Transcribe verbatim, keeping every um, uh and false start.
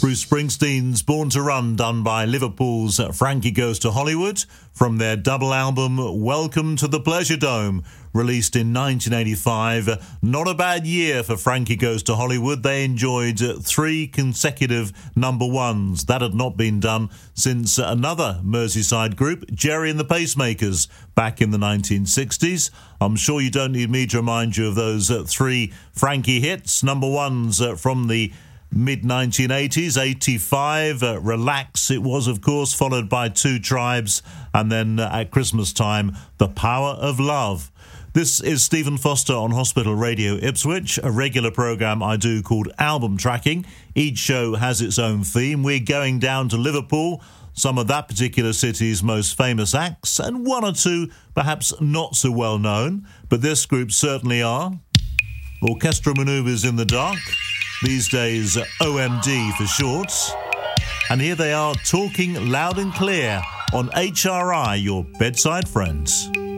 Bruce Springsteen's Born to Run, done by Liverpool's Frankie Goes to Hollywood, from their double album Welcome to the Pleasure Dome, released in nineteen eighty-five. Not a bad year for Frankie Goes to Hollywood. They enjoyed three consecutive number ones. That had not been done since another Merseyside group, Gerry and the Pacemakers, back in the nineteen sixties. I'm sure you don't need me to remind you of those uh, three Frankie hits, number ones uh, from the mid nineteen eighties, eighty-five, uh, Relax it was, of course, followed by Two Tribes, and then uh, at Christmas time, The Power of Love. This is Stephen Foster on Hospital Radio Ipswich, a regular programme I do called Album Tracking. Each show has its own theme. We're going down to Liverpool, some of that particular city's most famous acts, and one or two perhaps not so well known, but this group certainly are. Orchestral Manoeuvres in the Dark, these days O M D for short. And here they are talking loud and clear on H R I, your bedside friends.